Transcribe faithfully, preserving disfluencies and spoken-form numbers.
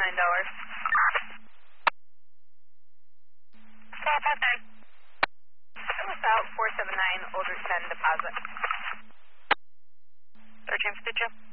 nine dollars. Stop at nine. South four seven nine, older ten deposit. thirteen fifty-two.